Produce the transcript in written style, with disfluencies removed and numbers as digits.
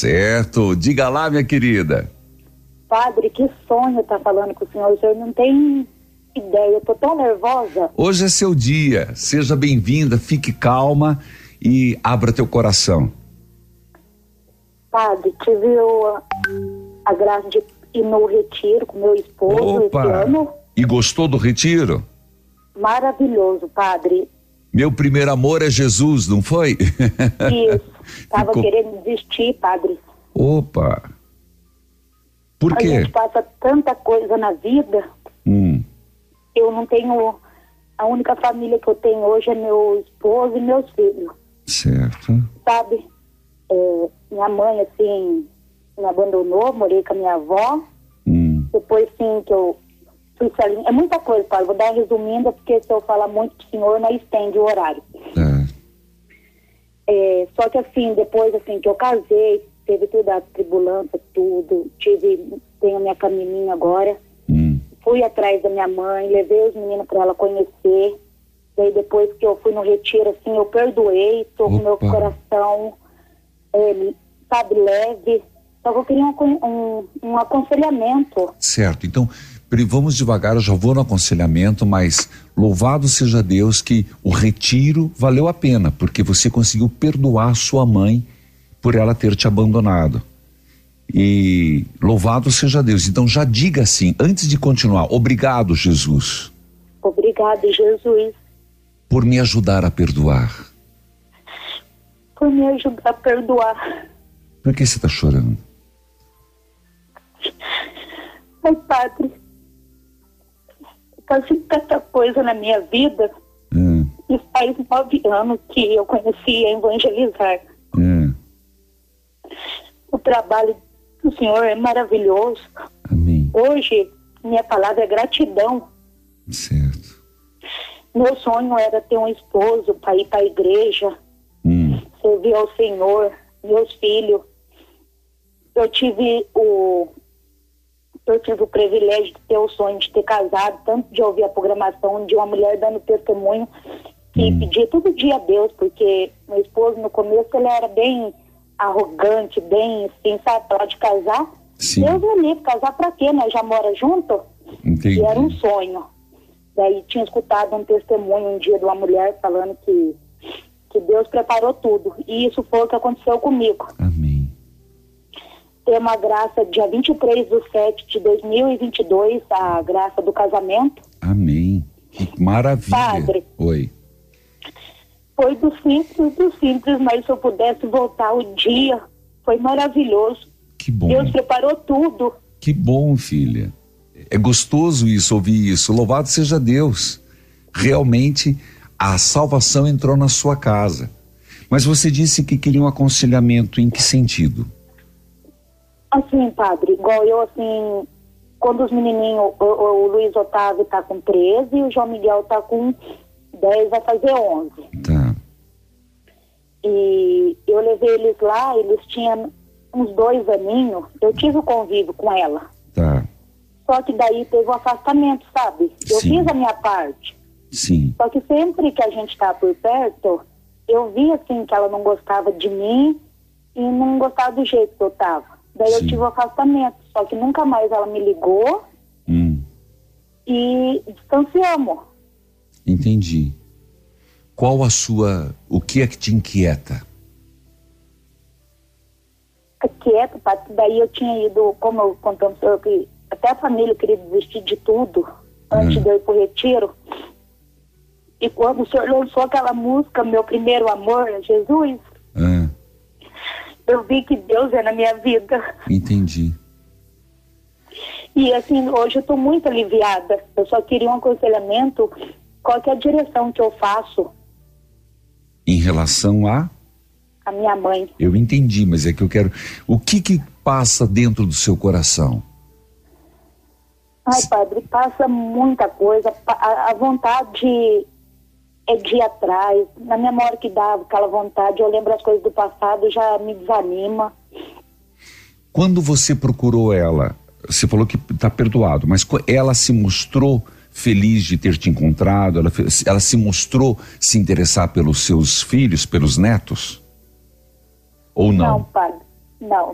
certo. Diga lá, minha querida. Padre, que sonho tá falando com o senhor. O senhor não tem ideia, eu tô tão nervosa. Hoje é seu dia. Seja bem-vinda, fique calma e abra teu coração. Padre, tive a graça de ir no retiro com meu esposo esse ano. E gostou do retiro? Maravilhoso, padre. Meu primeiro amor é Jesus, não foi? Isso. Tava querendo desistir, padre. Opa. Por quê? A gente passa tanta coisa na vida. Eu não tenho... A única família que eu tenho hoje é meu esposo e meus filhos. Certo. Sabe? Minha mãe, assim, me abandonou, morei com a minha avó. Depois, sim, que eu fui sair. É muita coisa, Paulo. Vou dar uma resumida, porque se eu falar muito pro senhor, não estende o horário. Só que, assim, depois, assim, que eu casei, teve toda a tribulância, tudo. Tenho minha caminhinha agora. Fui atrás da minha mãe, levei os meninos para ela conhecer. Daí, depois que eu fui no retiro, assim, eu perdoei, tô com meu coração, sabe, leve. Só que eu queria um aconselhamento. Certo, então vamos devagar, eu já vou no aconselhamento, mas louvado seja Deus que o retiro valeu a pena, porque você conseguiu perdoar sua mãe por ela ter te abandonado. E louvado seja Deus. Então já diga assim, antes de continuar: obrigado, Jesus. Obrigado, Jesus. Por me ajudar a perdoar. Por me ajudar a perdoar. Por que você está chorando? Ai, padre, tá assim tanta coisa na minha vida. E faz 9 anos que eu conheci a evangelizar. O trabalho do senhor é maravilhoso. Amém. Hoje, minha palavra é gratidão. Certo. Meu sonho era ter um esposo para ir para a igreja, servir ao Senhor, meus filhos. Eu tive o privilégio de ter o sonho de ter casado, tanto de ouvir a programação de uma mulher dando testemunho que pedia todo dia a Deus, porque meu esposo no começo ele era bem arrogante, bem assim, sabe, pra de casar. Sim. Deus é livre, casar pra quê, né? Já mora junto? Entendi. E era um sonho. Daí tinha escutado um testemunho um dia de uma mulher falando que Deus preparou tudo. E isso foi o que aconteceu comigo. Amém. Temos a graça, dia 23/7/2022, a graça do casamento. Amém. Que maravilha. Padre. Oi. Foi do simples, mas se eu pudesse voltar o dia, foi maravilhoso. Que bom. Deus preparou tudo. Que bom, filha. É gostoso isso, ouvir isso. Louvado seja Deus. Realmente a salvação entrou na sua casa. Mas você disse que queria um aconselhamento em que sentido? Assim, padre, igual eu, assim, quando os menininhos, o Luiz Otávio tá com 13 e o João Miguel tá com 10, vai fazer 11. Tá. E eu levei eles lá, eles tinham uns 2 aninhos, eu tive o convívio com ela. Tá. Só que daí teve um afastamento, sabe? Eu Sim. fiz a minha parte. Sim. Só que sempre que a gente tá por perto, eu vi assim que ela não gostava de mim e não gostava do jeito que eu tava. Daí eu tive um afastamento, só que nunca mais ela me ligou e distanciamos. Entendi. O que é que te inquieta? Quieto, daí eu tinha ido, como eu contei pro senhor, que até a família queria desistir de tudo antes de eu ir pro retiro. E quando o senhor lançou aquela música, Meu Primeiro Amor, Jesus, eu vi que Deus é na minha vida. Entendi. E assim, hoje eu tô muito aliviada. Eu só queria um aconselhamento, qual que é a direção que eu faço. Em relação a minha mãe. Eu entendi, mas é que eu quero... O que passa dentro do seu coração? Ai, padre, passa muita coisa. A vontade é de ir atrás. Na memória que dava aquela vontade, eu lembro as coisas do passado, já me desanima. Quando você procurou ela, você falou que está perdoado, mas ela se mostrou feliz de ter te encontrado? Ela se mostrou se interessar pelos seus filhos, pelos netos? Ou não? Não, padre. Não,